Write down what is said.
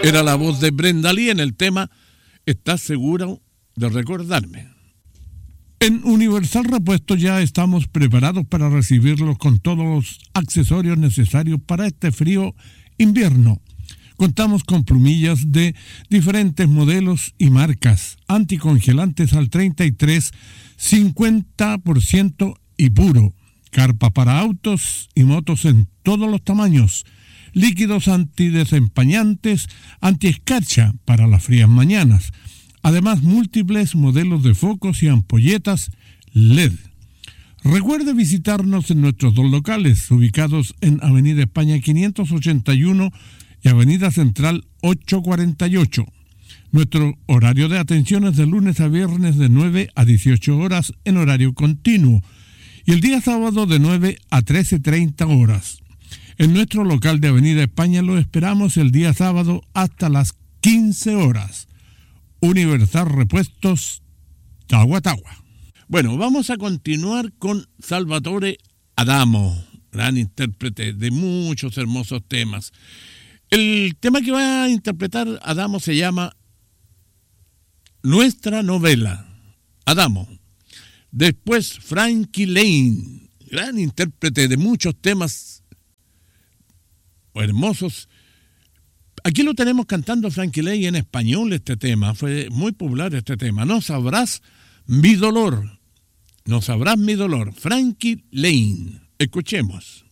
Era la voz de Brenda Lee en el tema ¿Estás seguro de recordarme? En Universal Repuestos ya estamos preparados para recibirlos con todos los accesorios necesarios para este frío invierno. Contamos con plumillas de diferentes modelos y marcas, anticongelantes al 33, 50% y puro, carpa para autos y motos en todos los tamaños, líquidos antidesempañantes, antiescarcha para las frías mañanas. Además, múltiples modelos de focos y ampolletas LED. Recuerde visitarnos en nuestros dos locales, ubicados en Avenida España 581 y Avenida Central 848. Nuestro horario de atención es de lunes a viernes de 9 a 18 horas en horario continuo y el día sábado de 9 a 13:30 horas. En nuestro local de Avenida España lo esperamos el día sábado hasta las 15 horas. Universal Repuestos, Tagua Tagua. Bueno, vamos a continuar con Salvatore Adamo, gran intérprete de muchos hermosos temas. El tema que va a interpretar Adamo se llama Nuestra Novela, Adamo. Después Frankie Lane, gran intérprete de muchos temas hermosos. Aquí lo tenemos cantando Frankie Lane en español este tema, fue muy popular este tema. No sabrás mi dolor, no sabrás mi dolor. Frankie Lane, escuchemos.